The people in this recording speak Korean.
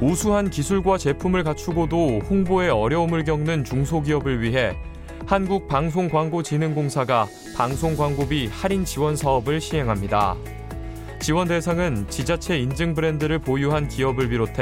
우수한 기술과 제품을 갖추고도 홍보에 어려움을 겪는 중소기업을 위해 한국방송광고진흥공사가 방송광고비 할인 지원 사업을 시행합니다. 지원 대상은 지자체 인증 브랜드를 보유한 기업을 비롯해